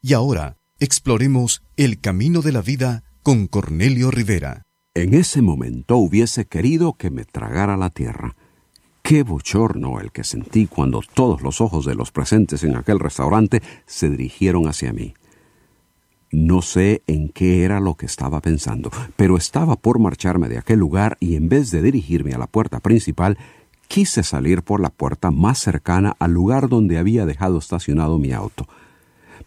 Y ahora, exploremos el camino de la vida con Cornelio Rivera. En ese momento hubiese querido que me tragara la tierra. Qué bochorno el que sentí cuando todos los ojos de los presentes en aquel restaurante se dirigieron hacia mí. No sé en qué era lo que estaba pensando, pero estaba por marcharme de aquel lugar y en vez de dirigirme a la puerta principal, quise salir por la puerta más cercana al lugar donde había dejado estacionado mi auto.